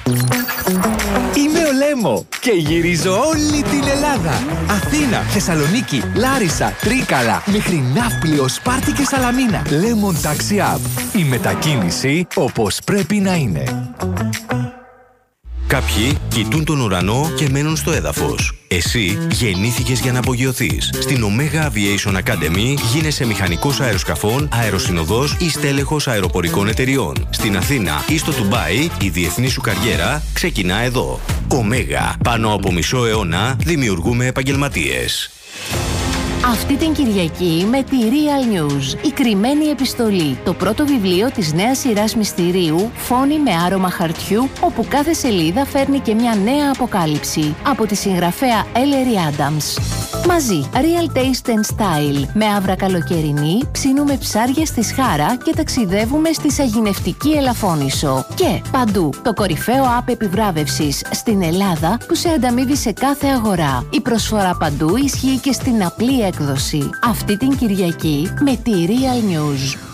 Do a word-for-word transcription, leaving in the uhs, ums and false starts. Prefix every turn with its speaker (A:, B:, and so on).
A: Είμαι ο Λέμο και γυρίζω όλη την Ελλάδα. Αθήνα, Θεσσαλονίκη, Λάρισα, Τρίκαλα, μέχρι Ναύπλιο, Σπάρτη και Σαλαμίνα. Lemon Taxi App. Η μετακίνηση όπως πρέπει να είναι.
B: Κάποιοι κοιτούν τον ουρανό και μένουν στο έδαφος. Εσύ γεννήθηκες για να απογειωθείς. Στην Omega Aviation Academy γίνεσαι μηχανικός αεροσκαφών, αεροσυνοδός ή στέλεχος αεροπορικών εταιριών. Στην Αθήνα ή στο Ντουμπάι, η διεθνή σου καριέρα ξεκινά εδώ. Omega. Πάνω από μισό αιώνα δημιουργούμε επαγγελματίες.
C: Αυτή την Κυριακή με τη Real News, η κρυμμένη επιστολή, το πρώτο βιβλίο της νέας σειράς μυστηρίου «Φόνοι με άρωμα χαρτιού», όπου κάθε σελίδα φέρνει και μια νέα αποκάλυψη, από τη συγγραφέα Ellery Adams. Μαζί, Real Taste and Style, με άβρα καλοκαιρινή, ψήνουμε ψάρια στη Σχάρα και ταξιδεύουμε στη Σαγηνευτική Ελαφώνησο. Και παντού, το κορυφαίο app επιβράβευσης στην Ελλάδα που σε ανταμείβει σε κάθε αγορά. Η προσφορά παντού ισχύει και στην απλή έκδοση. Αυτή την Κυριακή με τη Real News.